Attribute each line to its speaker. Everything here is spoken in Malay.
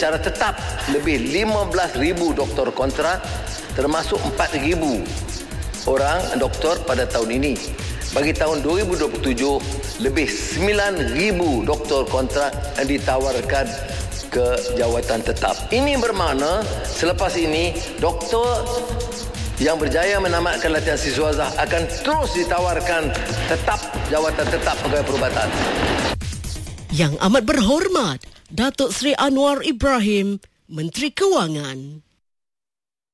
Speaker 1: secara tetap lebih 15,000 doktor kontrak, termasuk 4,000 orang doktor pada tahun ini. Bagi tahun 2027, lebih 9,000 doktor kontrak yang ditawarkan ke jawatan tetap. Ini bermakna selepas ini doktor yang berjaya menamatkan latihan siswazah akan terus ditawarkan tetap jawatan tetap pegawai perubatan.
Speaker 2: Yang amat berhormat Datuk Seri Anwar Ibrahim, Menteri Kewangan.